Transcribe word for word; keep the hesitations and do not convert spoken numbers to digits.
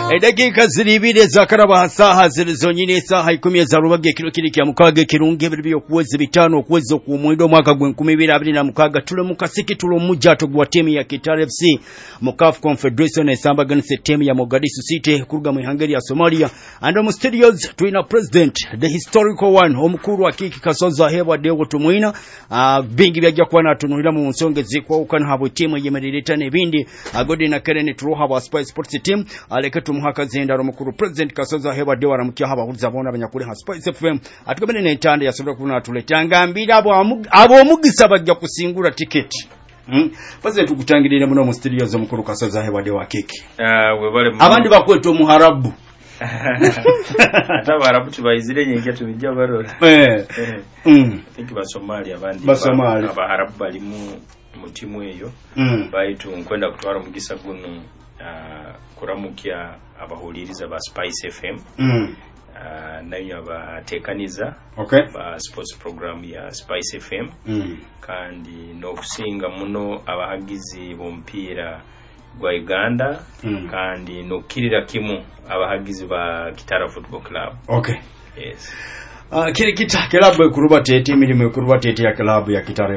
Edakika ziribire zakaraba hasaha zilizonyine saha ikumi za rubage kilo kili kya mukaga kirunge bibyo kuwezi bitano kuwezi ku mwendo mwaka gwa nkumi abiri abiri na mukaga tule mukasiki tulo mujato gwa timu ya Kitale F C mu C A F Confederation esamba ganise timu ya Mogadishu City kuruga mu Hungary ya Somalia and mu studios twina president the historical one omukuru wa kiki kasoza hewa dewo tumuina uh, bingi byajja kwana tunulira mu nsonge zikwa ukana habo timu yemerereta nebindi agodi na Karen turoha ba Spice Sports team aleke tumuhaka zendaro mukuru president kasoza hewa dewo aramukya haba huza bona abanyakuri ha Spice F M atukabene n'entande yasobola kuna tuletanga mbira abo abo omugisa bajja kusingura ticket. Hmm. Baze tukutangirire muno mu studios omukuru kasoza hewa dewo kiki. Ah uh, we bale abandi bakweto muharabu ata barabu tubayizire nyingi tubijja barora eh mm think ba Somalia abandi ba Somalia abaharabu bali mu mutimu eyo mm baitu nkwenda kutwara mugisa guno uh, kuramukya abahuliriza ba Spice F M mm uh, nayo abatekaniza okay ba sports program ya Spice F M mm kandi no kusinga muno abahagizi bompira gwa Uganda mm. kandi no kirira kimu abahagizi ba Kitara Football Club. Okay. Yes. Uh, kiri kita club kuruba tete milimo kuruba tete ya club ya Kitara